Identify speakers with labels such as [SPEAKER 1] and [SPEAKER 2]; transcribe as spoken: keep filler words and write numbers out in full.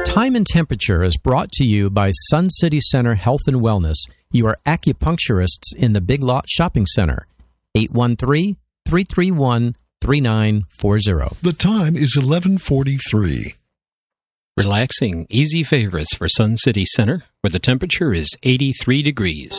[SPEAKER 1] Time and Temperature is brought to you by Sun City Center Health and Wellness, your acupuncturists in the Big Lot Shopping Center. eight one three, three three one, three nine four zero.
[SPEAKER 2] The time is eleven forty-three.
[SPEAKER 3] Relaxing, easy favorites for Sun City Center, where the temperature is eighty-three degrees.